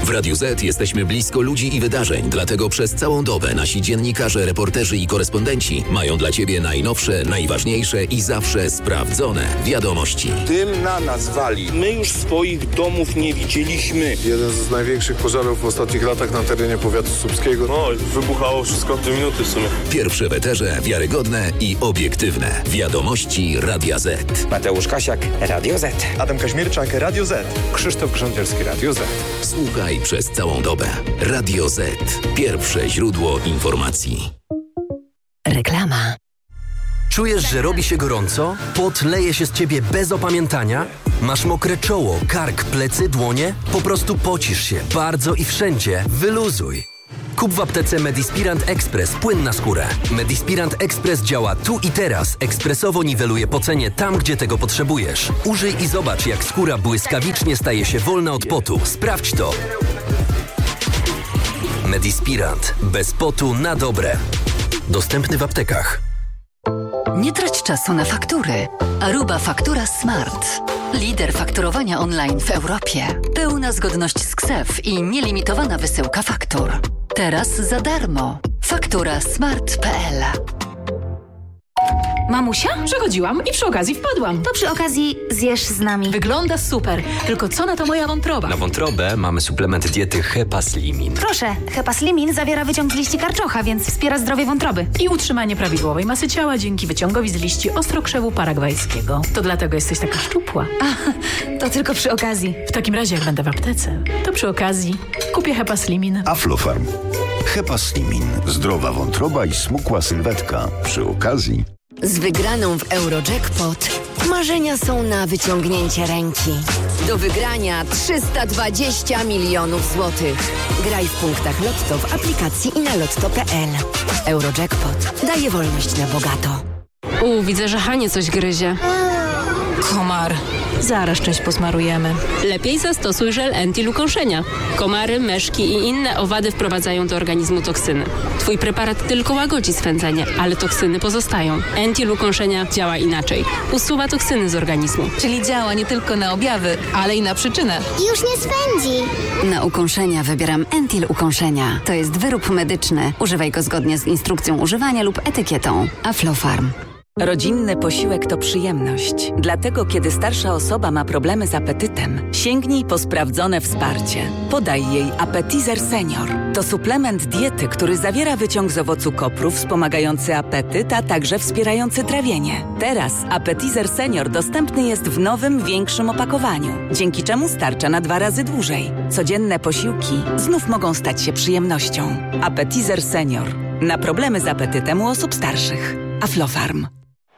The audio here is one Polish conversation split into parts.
W Radiu Z jesteśmy blisko ludzi i wydarzeń, dlatego przez całą dobę nasi dziennikarze, reporterzy i korespondenci mają dla Ciebie najnowsze, najważniejsze i zawsze sprawdzone wiadomości. Dym na nas wali. My już swoich domów nie widzieliśmy. Jeden z największych pożarów w ostatnich latach na terenie powiatu słupskiego. No, wybuchało wszystko w 2 minuty w sumie. Pierwsze w eterze, wiarygodne i obiektywne. Wiadomości Radia Z. Mateusz Kasiak, Radio Z. Adam Kaźmierczak, Radio Z. Krzysztof Grządzielski, Radio Z. Słuchaj przez całą dobę. Radio Z. Pierwsze źródło informacji. Reklama. Czujesz, że robi się gorąco? Pot leje się z ciebie bez opamiętania? Masz mokre czoło, kark, plecy, dłonie? Po prostu pocisz się bardzo i wszędzie. Wyluzuj. Kup w aptece Medispirant Express płyn na skórę. Medispirant Express działa tu i teraz. Ekspresowo niweluje pocenie tam, gdzie tego potrzebujesz. Użyj i zobacz, jak skóra błyskawicznie staje się wolna od potu. Sprawdź to. Medispirant. Bez potu na dobre. Dostępny w aptekach. Nie trać czasu na faktury. Aruba Faktura Smart. Lider fakturowania online w Europie. Pełna zgodność z KSEF i nielimitowana wysyłka faktur. Teraz za darmo. Faktura smart.pl. Mamusia? Przechodziłam i przy okazji wpadłam. To przy okazji zjesz z nami. Wygląda super. Tylko co na to moja wątroba? Na wątrobę mamy suplement diety Hepaslimin. Proszę, Hepaslimin zawiera wyciąg z liści karczocha, więc wspiera zdrowie wątroby. I utrzymanie prawidłowej masy ciała dzięki wyciągowi z liści ostrokrzewu paragwajskiego. To dlatego jesteś taka szczupła. To tylko przy okazji. W takim razie, jak będę w aptece, to przy okazji kupię Hepaslimin. Aflofarm. Hepaslimin. Zdrowa wątroba i smukła sylwetka. Przy okazji. Z wygraną w Eurojackpot marzenia są na wyciągnięcie ręki. Do wygrania 320 milionów złotych. Graj w punktach Lotto w aplikacji i na lotto.pl. Eurojackpot daje wolność na bogato. Widzę, że Hanie coś gryzie. Komar. Zaraz część posmarujemy. Lepiej zastosuj żel Entil-ukąszenia. Komary, meszki i inne owady wprowadzają do organizmu toksyny. Twój preparat tylko łagodzi swędzenie, ale toksyny pozostają. Entil-ukąszenia działa inaczej. Usuwa toksyny z organizmu. Czyli działa nie tylko na objawy, ale i na przyczynę. Już nie spędzi. Na ukąszenia wybieram Entil-ukąszenia. To jest wyrób medyczny. Używaj go zgodnie z instrukcją używania lub etykietą. Aflofarm. Rodzinny posiłek to przyjemność. Dlatego, kiedy starsza osoba ma problemy z apetytem, sięgnij po sprawdzone wsparcie. Podaj jej Appetizer Senior. To suplement diety, który zawiera wyciąg z owocu kopru wspomagający apetyt, a także wspierający trawienie. Teraz Appetizer Senior dostępny jest w nowym, większym opakowaniu, dzięki czemu starcza na 2 razy dłużej. Codzienne posiłki znów mogą stać się przyjemnością. Appetizer Senior. Na problemy z apetytem u osób starszych. Aflofarm.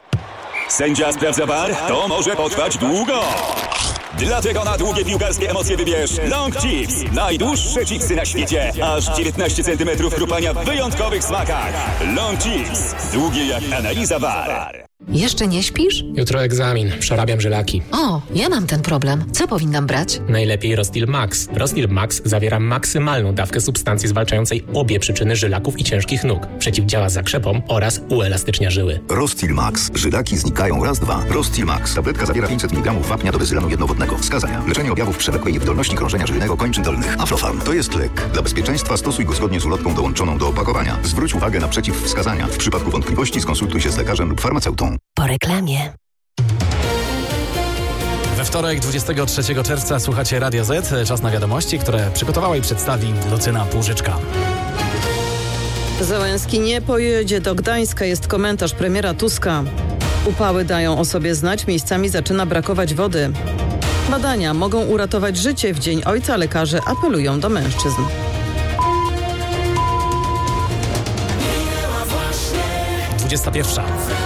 Sędzia sprawdza VAR, to może potrwać długo. Dlatego na długie piłkarskie emocje wybierz Long Chips. Najdłuższe chipsy na świecie. Aż 19 cm chrupania w wyjątkowych smakach. Long Chips. Długie jak analiza VAR. Jeszcze nie śpisz? Jutro egzamin. Przerabiam żylaki. O, ja mam ten problem. Co powinnam brać? Najlepiej Rostil Max. Rostil Max zawiera maksymalną dawkę substancji zwalczającej obie przyczyny żylaków i ciężkich nóg. Przeciwdziała zakrzepom oraz uelastycznia żyły. Rostil Max. Żylaki znikają raz, dwa. Rostil Max. Tabletka zawiera 500 mg wapnia do bezylanu jednowodnego. Wskazania. Leczenie objawów przewlekłej niewydolności krążenia żylnego kończyn dolnych. Aflofarm. To jest lek. Dla bezpieczeństwa stosuj go zgodnie z ulotką dołączoną do opakowania. Zwróć uwagę na przeciwwskazania. W przypadku wątpliwości skonsultuj się z lekarzem lub farmaceutą. Po reklamie. We wtorek, 23 czerwca słuchacie Radio Z. Czas na wiadomości, które przygotowała i przedstawi Lucyna Półżyczka. Zełenski nie pojedzie do Gdańska, jest komentarz premiera Tuska. Upały dają o sobie znać, miejscami zaczyna brakować wody. Badania mogą uratować życie. W Dzień Ojca lekarze apelują do mężczyzn. Pierwsza.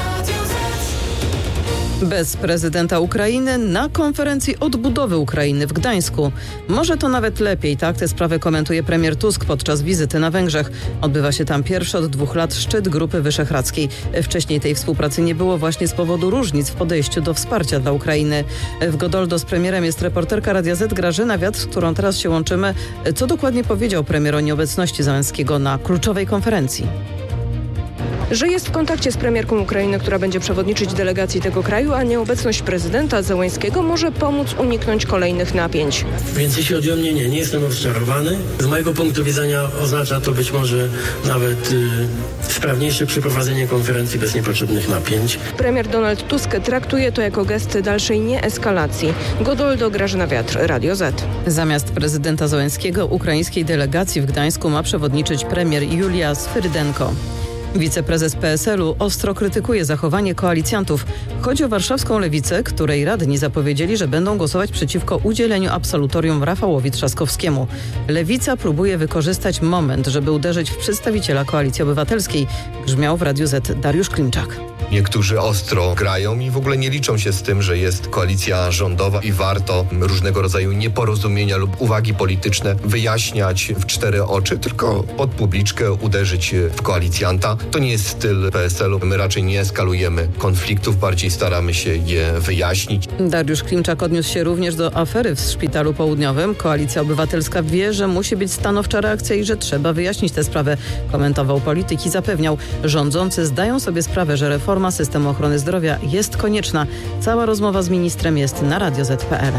Bez prezydenta Ukrainy na konferencji odbudowy Ukrainy w Gdańsku. Może to nawet lepiej, tak tę sprawę komentuje premier Tusk podczas wizyty na Węgrzech. Odbywa się tam pierwszy od 2 lat szczyt Grupy Wyszehradzkiej. Wcześniej tej współpracy nie było właśnie z powodu różnic w podejściu do wsparcia dla Ukrainy. W Godoldo z premierem jest reporterka Radia Z Grażyna Wiatr, z którą teraz się łączymy. Co dokładnie powiedział premier o nieobecności Zełenskiego na kluczowej konferencji? że jest w kontakcie z premierką Ukrainy, która będzie przewodniczyć delegacji tego kraju, a nieobecność prezydenta Zełenskiego może pomóc uniknąć kolejnych napięć. Więc jeśli chodzi o mnie, nie jestem rozczarowany. Z mojego punktu widzenia oznacza to być może nawet sprawniejsze przeprowadzenie konferencji bez niepotrzebnych napięć. Premier Donald Tusk traktuje to jako gest dalszej nieeskalacji. Godoldo, Grażyna Wiatr, Radio Z. Zamiast prezydenta Zełenskiego ukraińskiej delegacji w Gdańsku ma przewodniczyć premier Julia Swyrydenko. Wiceprezes PSL-u ostro krytykuje zachowanie koalicjantów. Chodzi o warszawską lewicę, której radni zapowiedzieli, że będą głosować przeciwko udzieleniu absolutorium Rafałowi Trzaskowskiemu. Lewica próbuje wykorzystać moment, żeby uderzyć w przedstawiciela Koalicji Obywatelskiej. Grzmiał w Radiu Z Dariusz Klimczak. Niektórzy ostro grają i w ogóle nie liczą się z tym, że jest koalicja rządowa i warto różnego rodzaju nieporozumienia lub uwagi polityczne wyjaśniać w cztery oczy, tylko pod publiczkę uderzyć w koalicjanta. To nie jest styl PSL-u. My raczej nie eskalujemy konfliktów, bardziej staramy się je wyjaśnić. Dariusz Klimczak odniósł się również do afery w Szpitalu Południowym. Koalicja Obywatelska wie, że musi być stanowcza reakcja i że trzeba wyjaśnić tę sprawę. Komentował polityk i zapewniał, rządzący zdają sobie sprawę, że reforma systemu ochrony zdrowia jest konieczna. Cała rozmowa z ministrem jest na radioz.pl.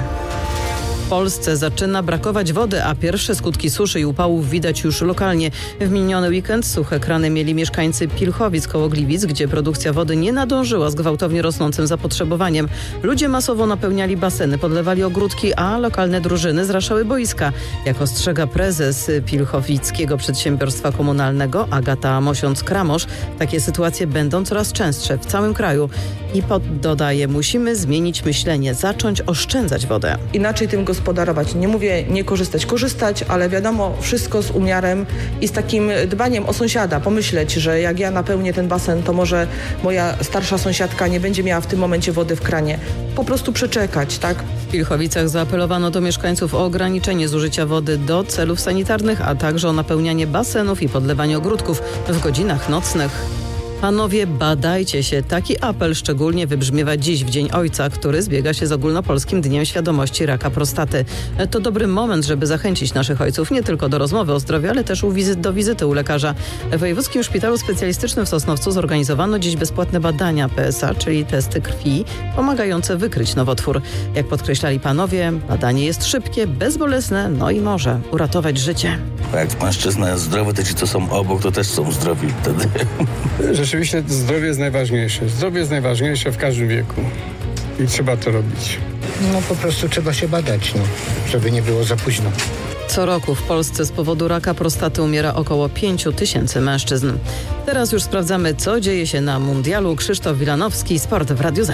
W Polsce zaczyna brakować wody, a pierwsze skutki suszy i upałów widać już lokalnie. W miniony weekend suche krany mieli mieszkańcy Pilchowic koło Gliwic, gdzie produkcja wody nie nadążyła z gwałtownie rosnącym zapotrzebowaniem. Ludzie masowo napełniali baseny, podlewali ogródki, a lokalne drużyny zraszały boiska. Jak ostrzega prezes Pilchowickiego Przedsiębiorstwa Komunalnego Agata Mosiąc-Kramosz, takie sytuacje będą coraz częstsze w całym kraju. I dodaje, musimy zmienić myślenie, zacząć oszczędzać wodę. Inaczej tym gospodarować. Nie mówię nie korzystać, ale wiadomo, wszystko z umiarem i z takim dbaniem o sąsiada. Pomyśleć, że jak ja napełnię ten basen, to może moja starsza sąsiadka nie będzie miała w tym momencie wody w kranie. Po prostu przeczekać, tak? W Pilchowicach zaapelowano do mieszkańców o ograniczenie zużycia wody do celów sanitarnych, a także o napełnianie basenów i podlewanie ogródków w godzinach nocnych. Panowie, badajcie się. Taki apel szczególnie wybrzmiewa dziś w Dzień Ojca, który zbiega się z Ogólnopolskim Dniem Świadomości Raka Prostaty. To dobry moment, żeby zachęcić naszych ojców nie tylko do rozmowy o zdrowiu, ale też do wizyty u lekarza. W Wojewódzkim Szpitalu Specjalistycznym w Sosnowcu zorganizowano dziś bezpłatne badania PSA, czyli testy krwi, pomagające wykryć nowotwór. Jak podkreślali panowie, badanie jest szybkie, bezbolesne, no i może uratować życie. Jak mężczyzna jest zdrowy, to ci, co są obok, to też są zdrowi wtedy. Rzeczywiście zdrowie jest najważniejsze. Zdrowie jest najważniejsze w każdym wieku i trzeba to robić. No po prostu trzeba się badać, żeby nie było za późno. Co roku w Polsce z powodu raka prostaty umiera około 5 000 mężczyzn. Teraz już sprawdzamy, co dzieje się na mundialu. Krzysztof Wilanowski, Sport w Radiu Z.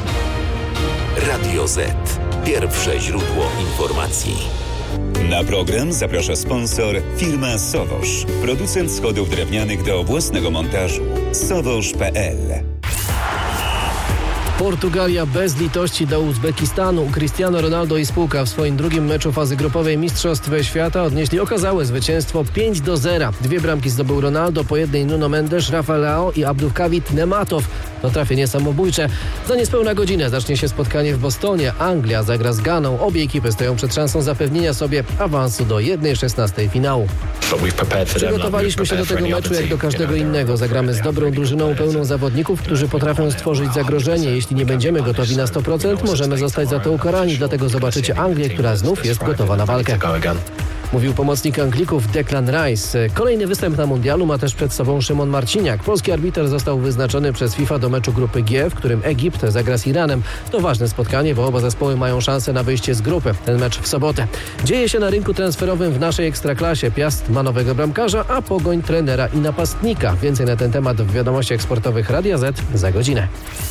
Radio Z. Pierwsze źródło informacji. Na program zaprasza sponsor firma Sowosz. Producent schodów drewnianych do własnego montażu. Sowosz.pl. Portugalia bez litości do Uzbekistanu. Cristiano Ronaldo i spółka w swoim drugim meczu fazy grupowej Mistrzostw Świata odnieśli okazałe zwycięstwo 5-0. 2 bramki zdobył Ronaldo, po jednej Nuno Mendes, Rafa Leao i Abdulkawit Nematow. To trafienie samobójcze. Za niespełna godzinę zacznie się spotkanie w Bostonie. Anglia zagra z Ganą. Obie ekipy stoją przed szansą zapewnienia sobie awansu do 1/16 finału. Przygotowaliśmy się do tego meczu jak do każdego innego. Zagramy z dobrą drużyną pełną zawodników, którzy potrafią stworzyć zagrożenie. Jeśli nie będziemy gotowi na 100%, możemy zostać za to ukarani. Dlatego zobaczycie Anglię, która znów jest gotowa na walkę. Mówił pomocnik Anglików Declan Rice. Kolejny występ na mundialu ma też przed sobą Szymon Marciniak. Polski arbiter został wyznaczony przez FIFA do meczu grupy G, w którym Egipt zagra z Iranem. To ważne spotkanie, bo oba zespoły mają szansę na wyjście z grupy. Ten mecz w sobotę. Dzieje się na rynku transferowym w naszej Ekstraklasie. Piast ma nowego bramkarza, a Pogoń trenera i napastnika. Więcej na ten temat w wiadomościach sportowych Radia Z za godzinę.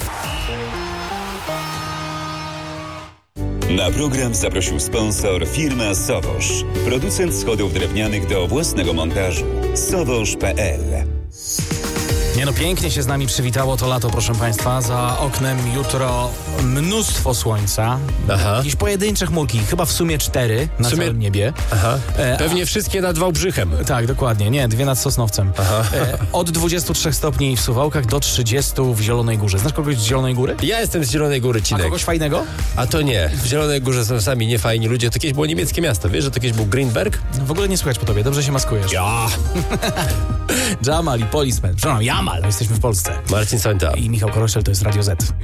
Na program zaprosił sponsor firma Sowosz. Producent schodów drewnianych do własnego montażu. Sowosz.pl. Pięknie się z nami przywitało to lato, proszę Państwa. Za oknem jutro mnóstwo słońca. Jakieś pojedyncze chmurki, chyba w sumie 4 na całym niebie. Pewnie wszystkie nad Wałbrzychem. Tak, dokładnie. Nie, 2 nad Sosnowcem. Od 23 stopni w Suwałkach do 30 w Zielonej Górze. Znasz kogoś z Zielonej Góry? Ja jestem z Zielonej Góry, Cinek. A kogoś fajnego? A to nie. W Zielonej Górze są sami niefajni ludzie. To kiedyś było niemieckie miasto. Wiesz, że to kiedyś był Grünberg? W ogóle nie słychać po tobie. Dobrze się maskujesz. Ja. Jamal i Policeman. Przepraszam, Jamal, jesteśmy w Polsce. Marcin Sońta. I Michał Koroszel, to jest Radio Z.